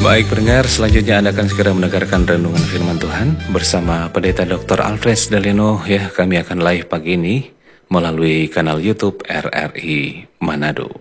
Baik pendengar, selanjutnya Anda akan segera mendengarkan renungan firman Tuhan bersama Pendeta Dr. Alfred Daleno. Ya, kami akan live pagi ini melalui kanal YouTube RRI Manado.